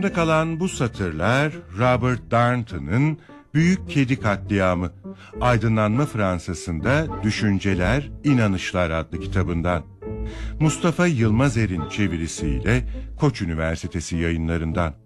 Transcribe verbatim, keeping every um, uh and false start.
Aklımda kalan bu satırlar Robert Darnton'ın Büyük Kedi Katliamı, Aydınlanma Fransa'sında Düşünceler, İnanışlar adlı kitabından. Mustafa Yılmazer'in çevirisiyle Koç Üniversitesi Yayınlarından.